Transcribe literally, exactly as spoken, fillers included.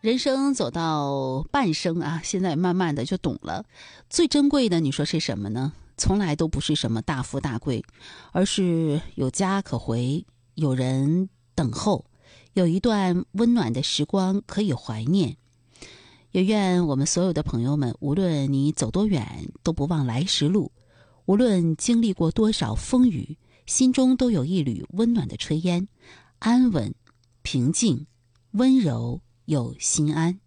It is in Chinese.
人生走到半生啊，现在慢慢的就懂了，最珍贵的你说是什么呢？从来都不是什么大富大贵，而是有家可回，有人等候，有一段温暖的时光可以怀念。也愿我们所有的朋友们，无论你走多远，都不忘来时路，无论经历过多少风雨，心中都有一缕温暖的炊烟，安稳、平静、温柔又心安。